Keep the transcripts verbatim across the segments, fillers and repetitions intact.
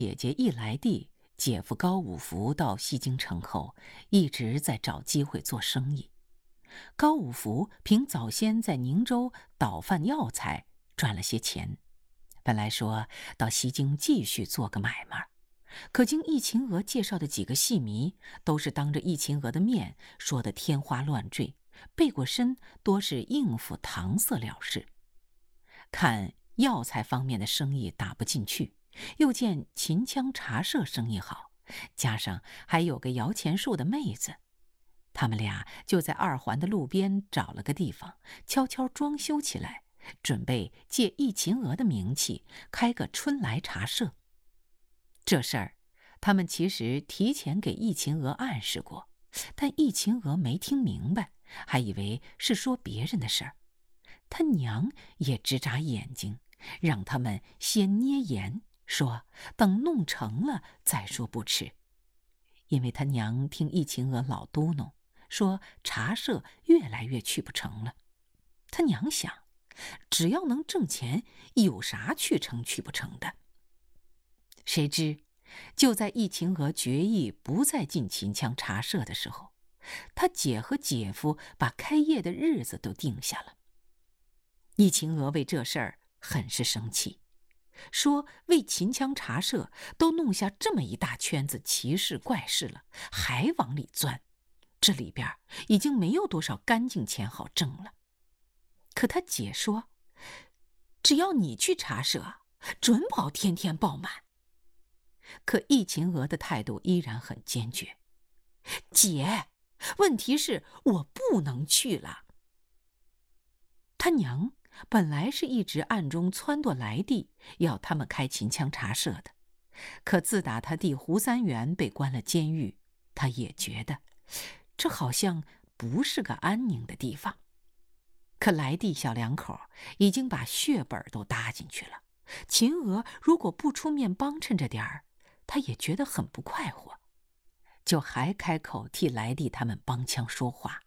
姐姐一来地，姐夫高五福到西京城后，一直在找机会做生意。高五福凭早先在宁州倒贩药材赚了些钱，本来说到西京继续做个买卖，可经易秦娥介绍的几个戏迷，都是当着易秦娥的面说得天花乱坠，背过身多是应付搪塞了事。看药材方面的生意打不进去，又见秦腔茶社生意好，加上还有个摇钱树的妹子，他们俩就在二环的路边找了个地方，悄悄装修起来，准备借易秦娥的名气开个春来茶社。这事儿他们其实提前给易秦娥暗示过，但易秦娥没听明白，还以为是说别人的事儿。他娘也直眨眼睛，让他们先捏盐，说等弄成了再说不迟。因为他娘听易秦娥老嘟哝，说茶社越来越去不成了。他娘想，只要能挣钱，有啥去成去不成的。谁知就在易秦娥决意不再进秦腔茶社的时候，他姐和姐夫把开业的日子都定下了。易秦娥为这事儿很是生气，说为秦腔茶社都弄下这么一大圈子奇事怪事了，还往里钻，这里边已经没有多少干净钱好挣了。可他姐说，只要你去茶社，准保天天爆满。可易秦娥的态度依然很坚决，姐，问题是我不能去了。他娘本来是一直暗中撺掇来弟要他们开秦腔茶社的，可自打他弟胡三元被关了监狱，他也觉得这好像不是个安宁的地方。可来弟小两口已经把血本都搭进去了，秦娥如果不出面帮衬着点儿，他也觉得很不快活，就还开口替来弟他们帮腔说话。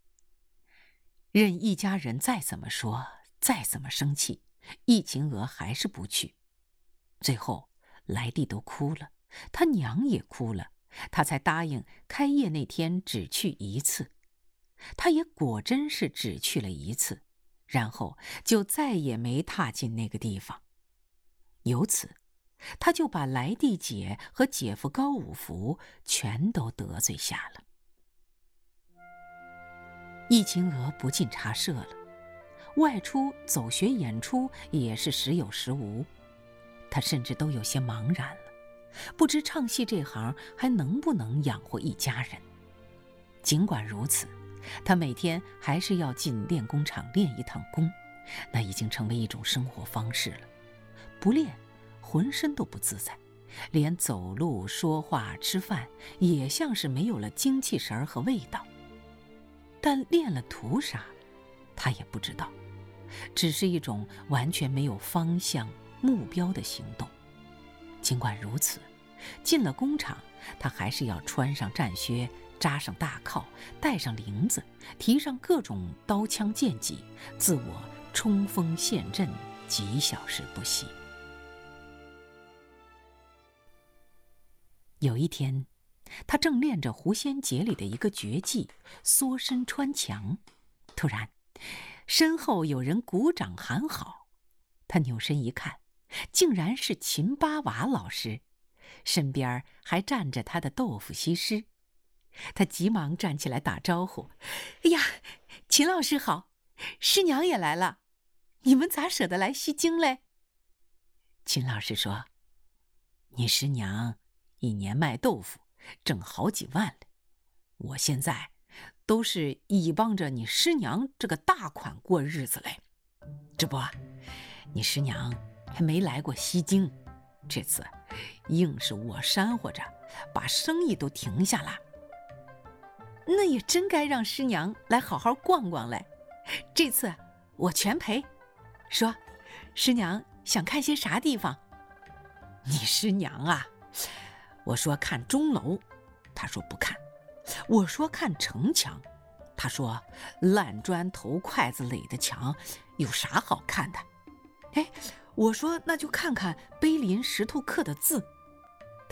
任一家人再怎么说，再怎么生气，易秦娥还是不去。最后来弟都哭了，他娘也哭了，他才答应开业那天只去一次。他也果真是只去了一次，然后就再也没踏进那个地方。由此他就把来弟姐和姐夫高五福全都得罪下了。易秦娥不进茶社了，外出走学演出也是时有时无，他甚至都有些茫然了，不知唱戏这行还能不能养活一家人。尽管如此，他每天还是要进练功场练一趟功，那已经成为一种生活方式了。不练，浑身都不自在，连走路、说话、吃饭也像是没有了精气神和味道。但练了图啥，他也不知道，只是一种完全没有方向、目标的行动。尽管如此，进了工厂，他还是要穿上战靴，扎上大铐，带上铃子，提上各种刀枪剑戟，自我冲锋陷阵，几小时不息。有一天，他正练着狐仙节里的一个绝技缩身穿墙，突然身后有人鼓掌喊好。他扭身一看，竟然是秦八娃老师，身边还站着他的豆腐西施。他急忙站起来打招呼：哎呀，秦老师好，师娘也来了，你们咋舍得来西京嘞？秦老师说，你师娘一年卖豆腐挣好几万了，我现在都是倚帮着你师娘这个大款过日子嘞。这不，你师娘还没来过西京，这次硬是我煽乎着，把生意都停下了。那也真该让师娘来好好逛逛嘞，这次我全陪。说，师娘想看些啥地方？你师娘啊，我说看钟楼，他说不看；我说看城墙，他说烂砖头筷子垒的墙有啥好看的？哎，我说那就看看碑林石头刻的字，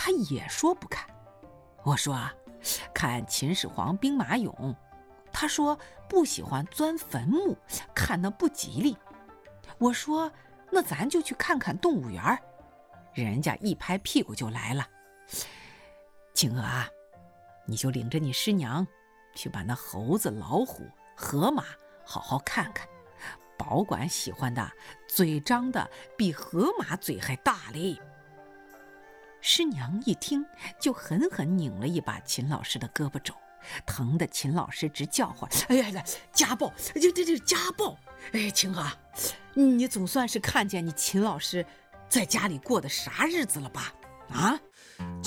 他也说不看。我说啊，看秦始皇兵马俑。他说不喜欢钻坟墓，看那不吉利。我说那咱就去看看动物园。人家一拍屁股就来了，青娥啊，你就领着你师娘去把那猴子、老虎、河马好好看看，保管喜欢的嘴张的比河马嘴还大嘞。师娘一听，就狠狠拧了一把秦老师的胳膊肘，疼得秦老师直叫唤：“哎呀，家暴！这这这家暴！哎，青娥，你总算是看见你秦老师在家里过的啥日子了吧？啊？”